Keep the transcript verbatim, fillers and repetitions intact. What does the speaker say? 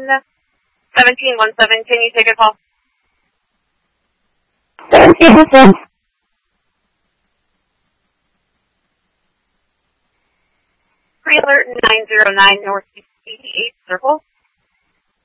seventeen one seven, can you take a call? seventeen one seven. Pre-alert nine zero nine Northeast eighty-eighth Circle.